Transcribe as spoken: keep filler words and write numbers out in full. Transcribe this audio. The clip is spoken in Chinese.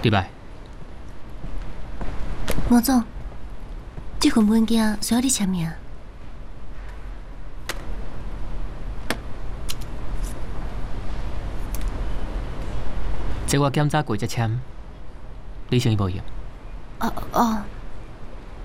对吧？ 吴总，这份文件需要你签名。 这我检查过才签，你想伊无用？ 哦哦。